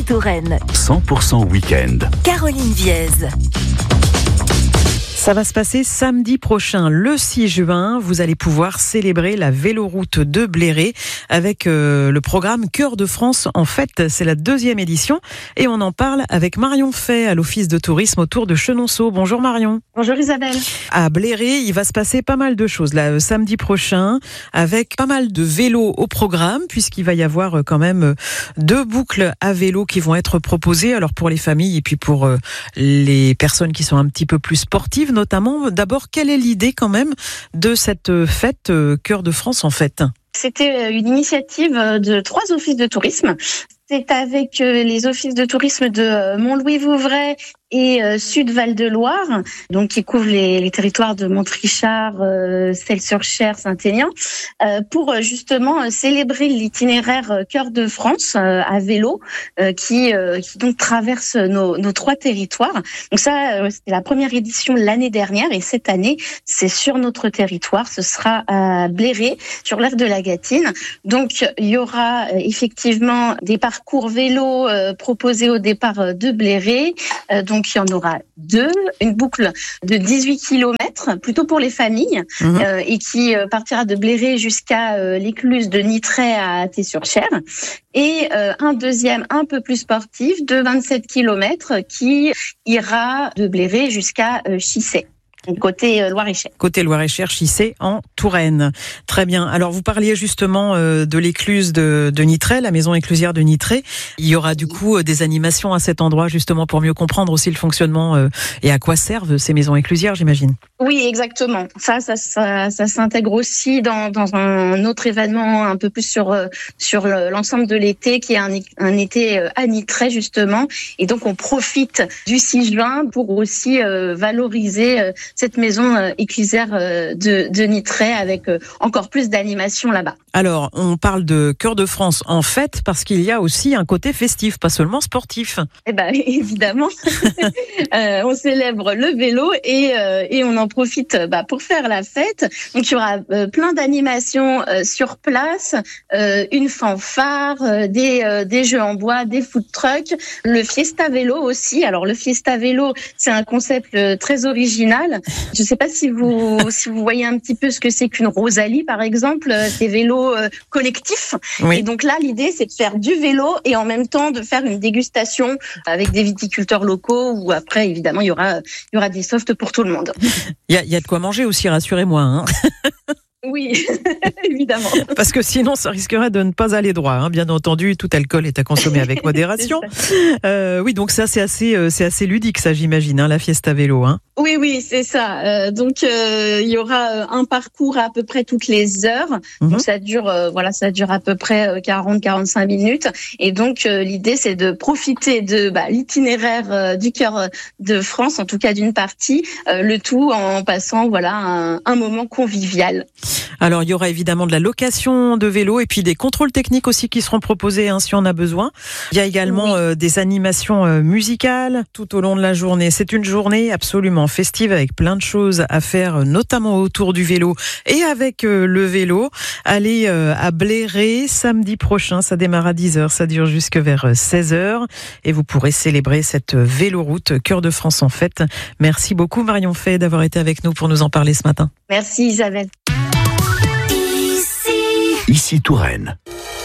Ici Touraine. 100% week-end. Caroline Viez. Ça va se passer samedi prochain, le 6 juin. Vous allez pouvoir célébrer la véloroute de Bléré avec le programme Cœur de France en fête. C'est la 2e édition et on en parle avec Marion Fay à l'Office de tourisme autour de Chenonceau. Bonjour Marion. Bonjour Isabelle. À Bléré, il va se passer pas mal de choses là samedi prochain avec pas mal de vélos au programme puisqu'il va y avoir quand même 2 boucles à vélo qui vont être proposées. Alors pour les familles et puis pour les personnes qui sont un petit peu plus sportives notamment. D'abord, quelle est l'idée quand même de cette fête Cœur de France en fête ? C'était une initiative de 3 offices de tourisme. C'est avec les offices de tourisme de Montlouis-Vouvray et Sud-Val-de-Loire, donc qui couvrent les territoires de Montrichard, Celles-sur-Cher, Saint-Aignan, pour justement célébrer l'itinéraire Cœur de France à vélo, qui donc traverse nos 3 territoires. Donc ça, c'était la première édition l'année dernière, et cette année, c'est sur notre territoire. Ce sera à Bléré, sur l'aire de la Gâtine. Donc il y aura effectivement des parcours vélo proposés au départ de Bléré. Donc il y en aura 2, une boucle de 18 km, plutôt pour les familles, et qui partira de Bléré jusqu'à l'écluse de Nitray à Thé-sur-Cher. Et un deuxième un peu plus sportif de 27 km qui ira de Bléré jusqu'à Chissey. Côté Loir-et-Cher. Côté Loir-et-Cher, Chissey en Touraine. Très bien. Alors vous parliez justement de l'écluse de Nitray, la maison éclusière de Nitray. Il y aura du coup des animations à cet endroit justement pour mieux comprendre aussi le fonctionnement et à quoi servent ces maisons éclusières, j'imagine. Oui, exactement. Ça s'intègre aussi dans un autre événement un peu plus sur l'ensemble de l'été, qui est un été à Nitray justement. Et donc on profite du 6 juin pour aussi valoriser cette maison éclusière de Nitray avec encore plus d'animation là-bas. Alors, on parle de Cœur de France en fête parce qu'il y a aussi un côté festif, pas seulement sportif. Eh ben, évidemment, on célèbre le vélo et on en profite pour faire la fête. Donc, il y aura plein d'animations sur place, une fanfare, des jeux en bois, des food trucks, le Fiesta Vélo aussi. Alors, le Fiesta Vélo, c'est un concept très original. Je ne sais pas si vous voyez un petit peu ce que c'est qu'une Rosalie, par exemple, des vélos collectifs. Oui. Et donc là, l'idée, c'est de faire du vélo et en même temps de faire une dégustation avec des viticulteurs locaux où après, évidemment, il y aura des softs pour tout le monde. Il y a de quoi manger aussi, rassurez-moi. Hein. Oui, évidemment. Parce que sinon, ça risquerait de ne pas aller droit. Hein. Bien entendu, tout alcool est à consommer avec modération. Oui, donc ça, c'est assez ludique, ça, j'imagine, hein, la Fiesta Vélo. Hein. Oui, c'est ça. Donc, il y aura un parcours à peu près toutes les heures. Donc, ça dure à peu près 40-45 minutes. Et donc, l'idée, c'est de profiter de l'itinéraire du Cœur de France, en tout cas d'une partie, le tout en passant un moment convivial. Alors, il y aura évidemment de la location de vélos et puis des contrôles techniques aussi qui seront proposés si on a besoin. Il y a également des animations musicales tout au long de la journée. C'est une journée absolument festive avec plein de choses à faire, notamment autour du vélo et avec le vélo. Allez à Bléré samedi prochain, ça démarre à 10h, ça dure jusque vers 16h et vous pourrez célébrer cette véloroute Cœur de France en fête. Merci beaucoup Marion Fay d'avoir été avec nous pour nous en parler ce matin. Merci Isabelle. Ici Touraine.